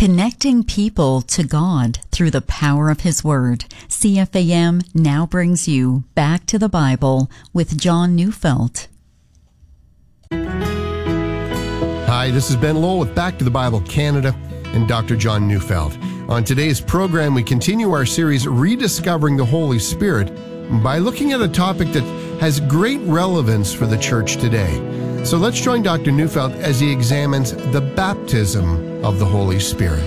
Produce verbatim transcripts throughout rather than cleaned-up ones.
Connecting people to God through the power of His Word. C F A M now brings you Back to the Bible with John Neufeld. Hi, this is Ben Lowell with Back to the Bible Canada and Doctor John Neufeld. On today's program, we continue our series, Rediscovering the Holy Spirit, by looking at a topic that has great relevance for the church today. So let's join Doctor Neufeld as he examines the baptism of the Holy Spirit.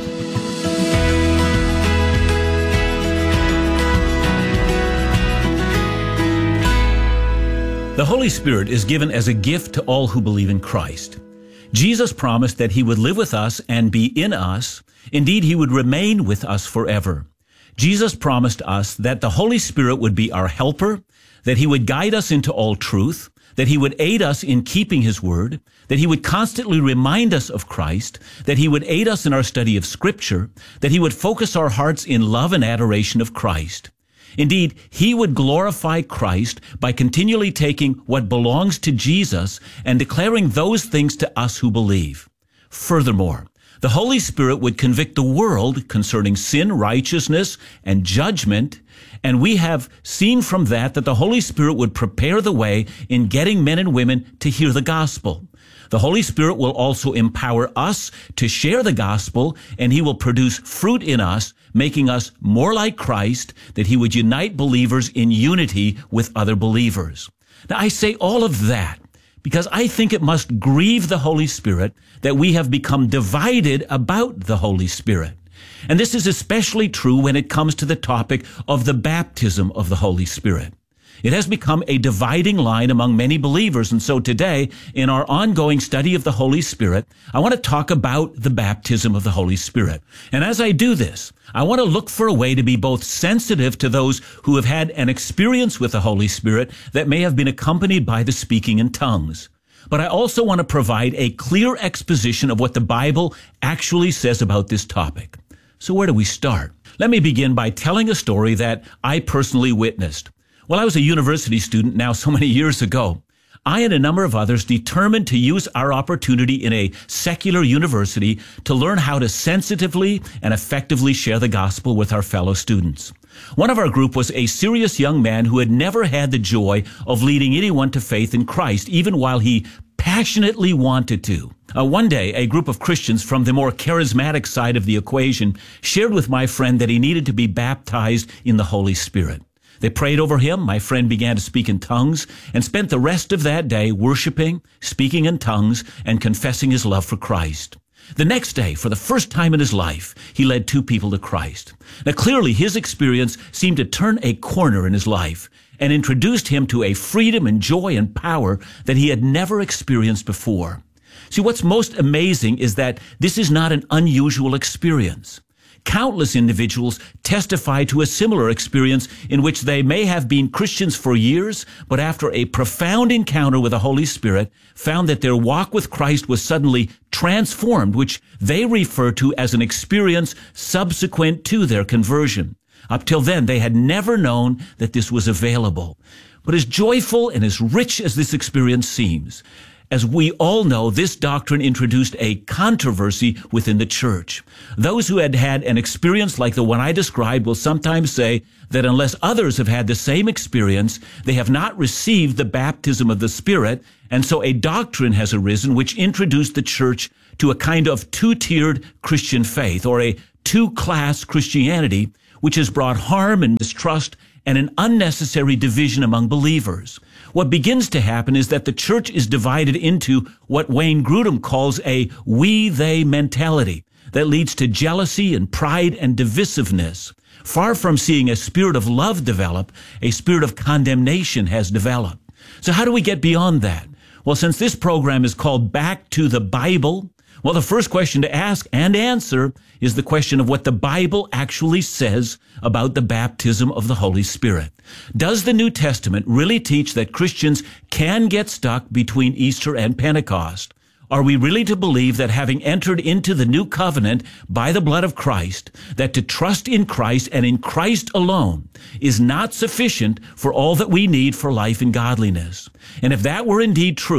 The Holy Spirit is given as a gift to all who believe in Christ. Jesus promised that He would live with us and be in us. Indeed, He would remain with us forever. Jesus promised us that the Holy Spirit would be our helper, that He would guide us into all truth, that He would aid us in keeping His word, that He would constantly remind us of Christ, that He would aid us in our study of Scripture, that He would focus our hearts in love and adoration of Christ. Indeed, He would glorify Christ by continually taking what belongs to Jesus and declaring those things to us who believe. Furthermore, the Holy Spirit would convict the world concerning sin, righteousness, and judgment, and we have seen from that that the Holy Spirit would prepare the way in getting men and women to hear the gospel. The Holy Spirit will also empower us to share the gospel, and He will produce fruit in us, making us more like Christ, that He would unite believers in unity with other believers. Now, I say all of that because I think it must grieve the Holy Spirit that we have become divided about the Holy Spirit. And this is especially true when it comes to the topic of the baptism of the Holy Spirit. It has become a dividing line among many believers. And so today, in our ongoing study of the Holy Spirit, I want to talk about the baptism of the Holy Spirit. And as I do this, I want to look for a way to be both sensitive to those who have had an experience with the Holy Spirit that may have been accompanied by the speaking in tongues. But I also want to provide a clear exposition of what the Bible actually says about this topic. So where do we start? Let me begin by telling a story that I personally witnessed. Well, I was a university student now so many years ago. I and a number of others determined to use our opportunity in a secular university to learn how to sensitively and effectively share the gospel with our fellow students. One of our group was a serious young man who had never had the joy of leading anyone to faith in Christ, even while he passionately wanted to. Uh, one day, a group of Christians from the more charismatic side of the equation shared with my friend that he needed to be baptized in the Holy Spirit. They prayed over him. My friend began to speak in tongues and spent the rest of that day worshiping, speaking in tongues, and confessing his love for Christ. The next day, for the first time in his life, he led two people to Christ. Now, clearly, his experience seemed to turn a corner in his life and introduced him to a freedom and joy and power that he had never experienced before. See, what's most amazing is that this is not an unusual experience. Countless individuals testify to a similar experience in which they may have been Christians for years, but after a profound encounter with the Holy Spirit, found that their walk with Christ was suddenly transformed, which they refer to as an experience subsequent to their conversion. Up till then, they had never known that this was available. But as joyful and as rich as this experience seems, as we all know, this doctrine introduced a controversy within the church. Those who had had an experience like the one I described will sometimes say that unless others have had the same experience, they have not received the baptism of the Spirit, and so a doctrine has arisen which introduced the church to a kind of two-tiered Christian faith, or a two-class Christianity, which has brought harm and mistrust and an unnecessary division among believers. What begins to happen is that the church is divided into what Wayne Grudem calls a we-they mentality that leads to jealousy and pride and divisiveness. Far from seeing a spirit of love develop, a spirit of condemnation has developed. So how do we get beyond that? Well, since this program is called Back to the Bible, well, the first question to ask and answer is the question of what the Bible actually says about the baptism of the Holy Spirit. Does the New Testament really teach that Christians can get stuck between Easter and Pentecost? Are we really to believe that having entered into the new covenant by the blood of Christ, that to trust in Christ and in Christ alone is not sufficient for all that we need for life and godliness? And if that were indeed true,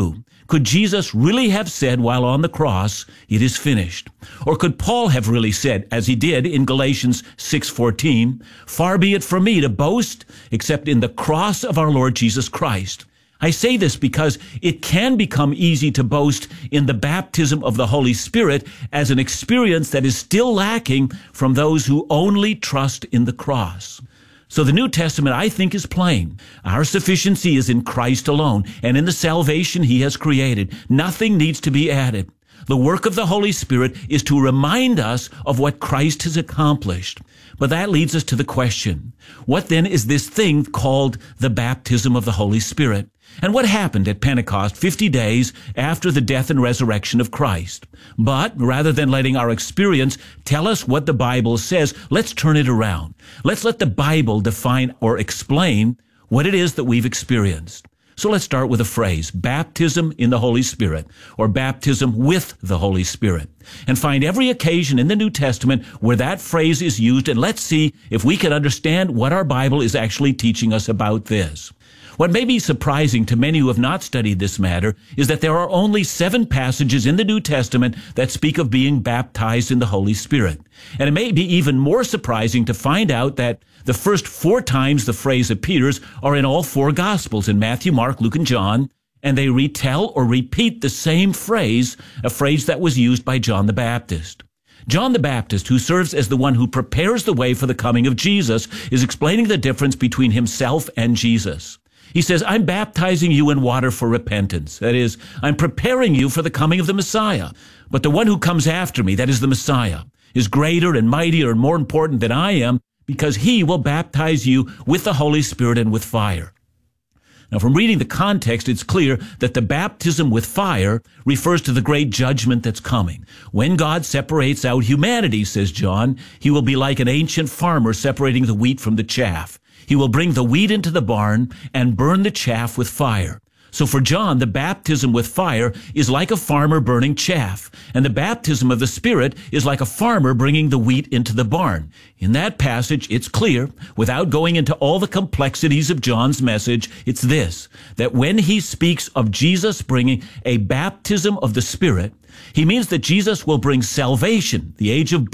Could Jesus really have said while on the cross, "It is finished"? Or could Paul have really said, as he did in Galatians six fourteen, "Far be it from me to boast except in the cross of our Lord Jesus Christ"? I say this because it can become easy to boast in the baptism of the Holy Spirit as an experience that is still lacking from those who only trust in the cross. So the New Testament, I think, is plain. Our sufficiency is in Christ alone and in the salvation he has created. Nothing needs to be added. The work of the Holy Spirit is to remind us of what Christ has accomplished. But that leads us to the question, what then is this thing called the baptism of the Holy Spirit? And what happened at Pentecost fifty days after the death and resurrection of Christ? But rather than letting our experience tell us what the Bible says, let's turn it around. Let's let the Bible define or explain what it is that we've experienced. So let's start with a phrase, baptism in the Holy Spirit, or baptism with the Holy Spirit, and find every occasion in the New Testament where that phrase is used, and let's see if we can understand what our Bible is actually teaching us about this. What may be surprising to many who have not studied this matter is that there are only seven passages in the New Testament that speak of being baptized in the Holy Spirit. And it may be even more surprising to find out that the first four times the phrase appears are in all four Gospels, in Matthew, Mark, Luke, and John, and they retell or repeat the same phrase, a phrase that was used by John the Baptist. John the Baptist, who serves as the one who prepares the way for the coming of Jesus, is explaining the difference between himself and Jesus. He says, I'm baptizing you in water for repentance. That is, I'm preparing you for the coming of the Messiah. But the one who comes after me, that is the Messiah, is greater and mightier and more important than I am, because he will baptize you with the Holy Spirit and with fire. Now, from reading the context, it's clear that the baptism with fire refers to the great judgment that's coming. When God separates out humanity, says John, he will be like an ancient farmer separating the wheat from the chaff. He will bring the wheat into the barn and burn the chaff with fire. So for John, the baptism with fire is like a farmer burning chaff, and the baptism of the Spirit is like a farmer bringing the wheat into the barn. In that passage, it's clear, without going into all the complexities of John's message, it's this, that when he speaks of Jesus bringing a baptism of the Spirit, he means that Jesus will bring salvation, the age of